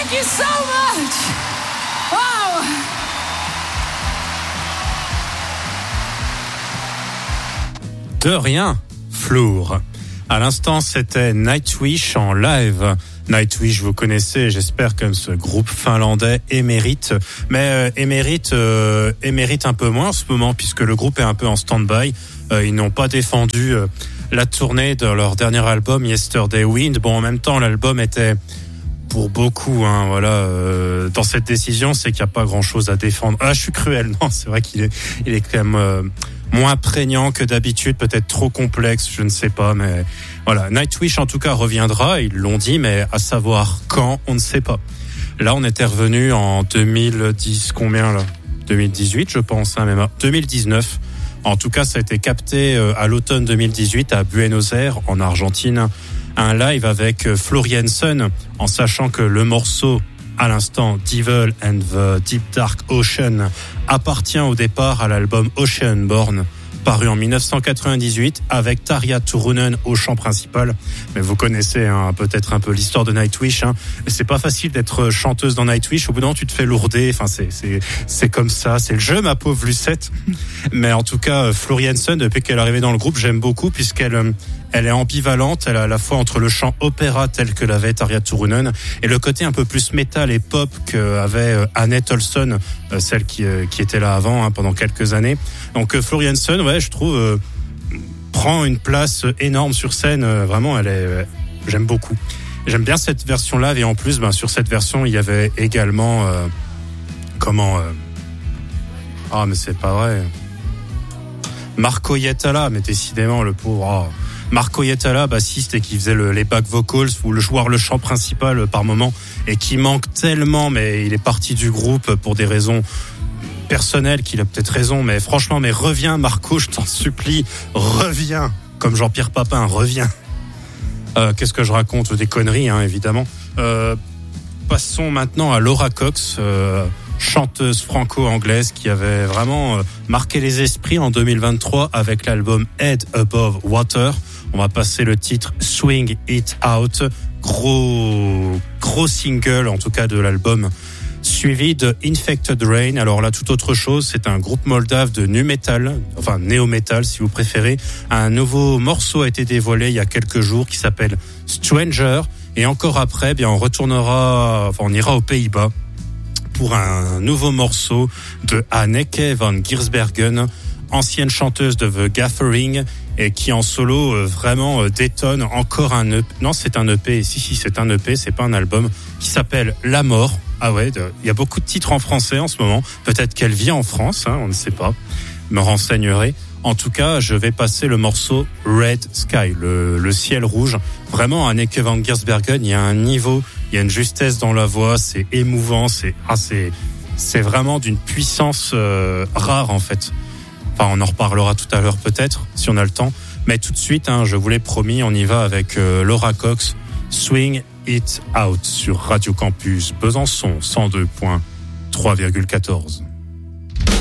Thank you so much. Wow. De rien, Flour. À l'instant, c'était Nightwish en live. Nightwish, vous connaissez, j'espère, comme ce groupe finlandais émérite. Mais émérite un peu moins en ce moment, puisque le groupe est un peu en stand-by. Ils n'ont pas défendu la tournée de leur dernier album, Yesterday Wind. Bon, en même temps, l'album était... Pour beaucoup, dans cette décision, c'est qu'il n'y a pas grand-chose à défendre. Ah, je suis cruel, non, c'est vrai qu'il est quand même moins prégnant que d'habitude, peut-être trop complexe, je ne sais pas, mais voilà. Nightwish, en tout cas, reviendra, ils l'ont dit, mais à savoir quand, on ne sait pas. Là, on était revenu en 2010, combien là ? 2018, je pense, même 2019. En tout cas, ça a été capté à l'automne 2018 à Buenos Aires, en Argentine. Un live avec Florianson, en sachant que le morceau, à l'instant, Devil and the Deep Dark Ocean, appartient au départ à l'album Oceanborn, paru en 1998, avec Tarja Turunen au chant principal. Mais vous connaissez peut-être un peu l'histoire de Nightwish. C'est pas facile d'être chanteuse dans Nightwish. Au bout d'un moment, tu te fais lourder. Enfin, c'est comme ça. C'est le jeu, ma pauvre Lucette. Mais en tout cas, Florianson, depuis qu'elle est arrivée dans le groupe, j'aime beaucoup, puisqu'elle est ambivalente. Elle a à la fois entre le chant opéra tel que l'avait Tarja Turunen et le côté un peu plus métal et pop qu'avait Annette Olson, celle qui était là avant pendant quelques années. Donc Florianson, ouais, je trouve prend une place énorme sur scène. Vraiment, j'aime beaucoup. J'aime bien cette version live et en plus, sur cette version, il y avait également ah, mais c'est pas vrai. Marco Hietala, mais décidément le pauvre. Marco Hietala, bassiste et qui faisait les back vocals ou le chant principal par moment et qui manque tellement, mais il est parti du groupe pour des raisons personnelles, qu'il a peut-être raison, mais franchement, reviens Marco, je t'en supplie, reviens, comme Jean-Pierre Papin, reviens. Qu'est-ce que je raconte? Des conneries, évidemment. Passons maintenant à Laura Cox, chanteuse franco-anglaise qui avait vraiment marqué les esprits en 2023 avec l'album Head Above Water. On va passer le titre Swing It Out, gros single en tout cas de l'album, suivi de Infected Rain. Alors là, tout autre chose, c'est un groupe moldave de nu metal, enfin néo-metal si vous préférez. Un nouveau morceau a été dévoilé il y a quelques jours qui s'appelle Stranger. Et encore après, on ira aux Pays-Bas pour un nouveau morceau de Anneke van Giersbergen, ancienne chanteuse de The Gathering, et qui en solo vraiment détonne. Encore un EP. Non, c'est un EP. Si, c'est un EP, c'est pas un album, qui s'appelle La Mort. Ah ouais, il y a beaucoup de titres en français en ce moment. Peut-être qu'elle vit en France, on ne sait pas. Me renseignerai. En tout cas, je vais passer le morceau Red Sky, le ciel rouge. Vraiment, Anneke van Giersbergen, il y a un niveau, il y a une justesse dans la voix, c'est émouvant, c'est vraiment d'une puissance rare en fait. Enfin, on en reparlera tout à l'heure peut-être, si on a le temps. Mais tout de suite, je vous l'ai promis, on y va avec Laura Cox, Swing It Out sur Radio Campus Besançon 102.3,14.